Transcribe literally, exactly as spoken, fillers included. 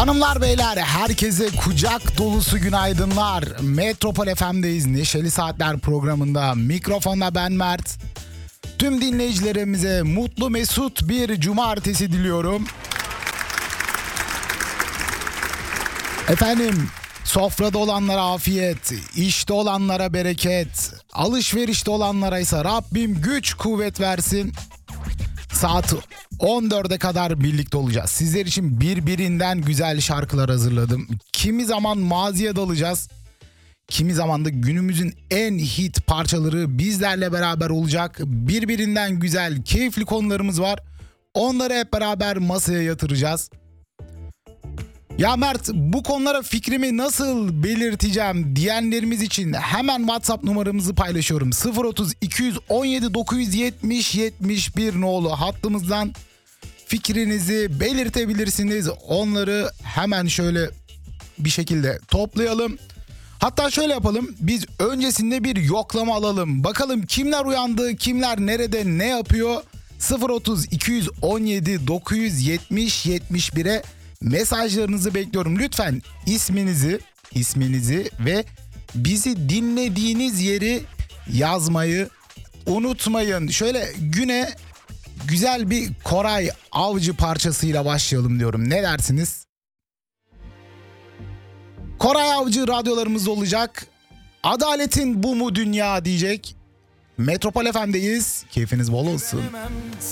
Hanımlar beyler, herkese kucak dolusu günaydınlar. Metropol F M'deyiz. Neşeli Saatler programında mikrofonda ben Mert. Tüm dinleyicilerimize mutlu mesut bir cumartesi diliyorum. Efendim, sofrada olanlara afiyet, işte olanlara bereket, alışverişte olanlara ise Rabbim güç kuvvet versin. Saat on dörde kadar birlikte olacağız. Sizler için birbirinden güzel şarkılar hazırladım. Kimi zaman maziye dalacağız. Kimi zaman da günümüzün en hit parçaları bizlerle beraber olacak. Birbirinden güzel, keyifli konularımız var. Onları hep beraber masaya yatıracağız. Ya Mert, bu konulara fikrimi nasıl belirteceğim diyenlerimiz için hemen WhatsApp numaramızı paylaşıyorum. sıfır otuz iki on yedi dokuz yetmiş yetmiş bir nolu hattımızdan fikrinizi belirtebilirsiniz. Onları hemen şöyle bir şekilde toplayalım. Hatta şöyle yapalım, biz öncesinde bir yoklama alalım. Bakalım kimler uyandı, kimler nerede, ne yapıyor? sıfır otuz iki on yedi dokuz yetmiş yetmiş bire mesajlarınızı bekliyorum. Lütfen isminizi, isminizi ve bizi dinlediğiniz yeri yazmayı unutmayın. Şöyle güne güzel bir Koray Avcı parçasıyla başlayalım diyorum. Ne dersiniz? Koray Avcı radyolarımızda olacak. Adaletin bu mu dünya diyecek. Metropol F M'deyiz. Keyfiniz bol olsun.